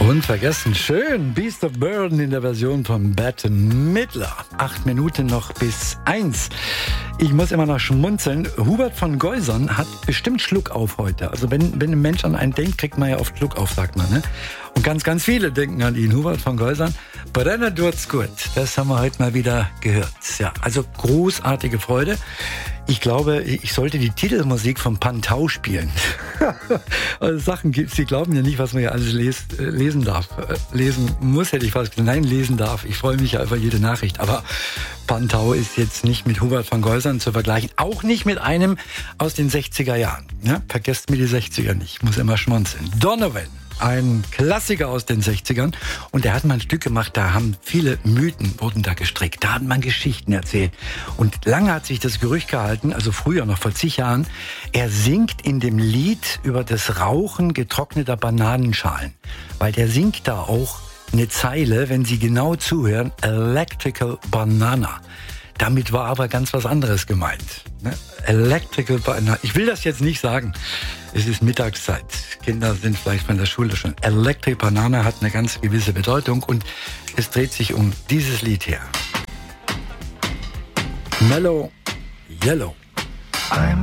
Unvergessen, schön, Beast of Burden in der Version von Bette Midler. 8 Minuten noch bis 1. Ich muss immer noch schmunzeln. Hubert von Geusern hat bestimmt Schluck auf heute. Also wenn ein Mensch an einen denkt, kriegt man ja oft Schluck auf, sagt man. Ne? Und ganz viele denken an ihn. Hubert von Geusern. Brenner tut's gut. Das haben wir heute mal wieder gehört. Ja, also großartige Freude. Ich glaube, ich sollte die Titelmusik von Pantau spielen. Also Sachen gibt's, Sie glauben ja nicht, was man hier alles lesen darf. Lesen muss, hätte ich fast gesagt. Nein, lesen darf. Ich freue mich ja über jede Nachricht. Aber Pantau ist jetzt nicht mit Hubert von Geusern zu vergleichen. Auch nicht mit einem aus den 60er Jahren. Ja? Vergesst mir die 60er nicht. Ich muss immer schmunzeln. Donovan. Ein Klassiker aus den 60ern. Und er hat mal ein Stück gemacht, da haben viele Mythen wurden da gestrickt. Da hat man Geschichten erzählt. Und lange hat sich das Gerücht gehalten, also früher, noch vor zig Jahren, er singt in dem Lied über das Rauchen getrockneter Bananenschalen. Weil der singt da auch eine Zeile, wenn Sie genau zuhören, Electrical Banana. Damit war aber ganz was anderes gemeint. Electrical Banana. Ich will das jetzt nicht sagen. Es ist Mittagszeit. Kinder sind vielleicht von der Schule schon. Electric Banana hat eine ganz gewisse Bedeutung und es dreht sich um dieses Lied hier. Mellow Yellow. I'm